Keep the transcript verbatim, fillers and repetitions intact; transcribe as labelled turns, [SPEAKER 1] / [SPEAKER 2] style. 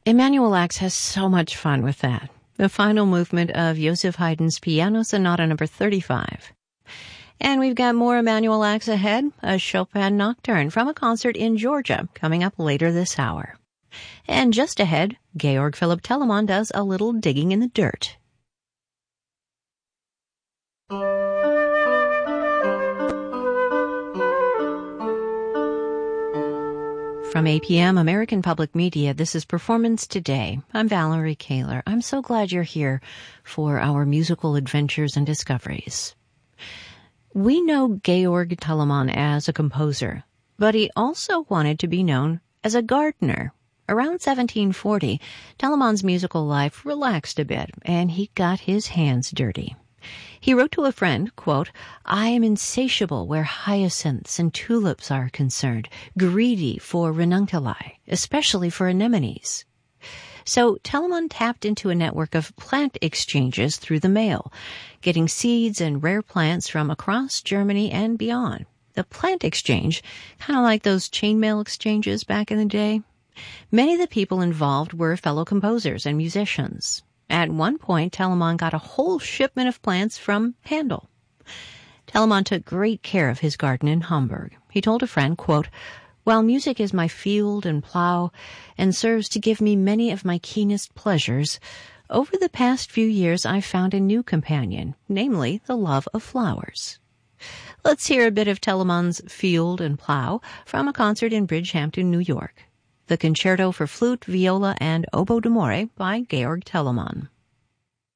[SPEAKER 1] Emanuel Ax has so much fun with that. The final movement of Joseph Haydn's Piano Sonata number thirty-five. And we've got more Emanuel Ax ahead, a Chopin Nocturne from a concert in Georgia coming up later this hour. And just ahead, Georg Philipp Telemann does a little digging in the dirt. From A P M American Public Media, this is Performance Today. I'm Valerie Kaler. I'm so glad you're here for our musical adventures and discoveries. We know Georg Telemann as a composer, but he also wanted to be known as a gardener. Around seventeen forty, Telemann's musical life relaxed a bit, and he got his hands dirty. He wrote to a friend, quote, "I am insatiable where hyacinths and tulips are concerned, greedy for ranunculi, especially for anemones." So Telemann tapped into a network of plant exchanges through the mail, getting seeds and rare plants from across Germany and beyond. The plant exchange, kind of like those chainmail exchanges back in the day. Many of the people involved were fellow composers and musicians. At one point, Telemann got a whole shipment of plants from Handel. Telemann took great care of his garden in Hamburg. He told a friend, quote, "While music is my field and plow and serves to give me many of my keenest pleasures, over the past few years I've found a new companion, namely the love of flowers." Let's hear a bit of Telemann's Field and Plow from a concert in Bridgehampton, New York. The Concerto for Flute, Viola, and Oboe d'Amore by Georg Telemann.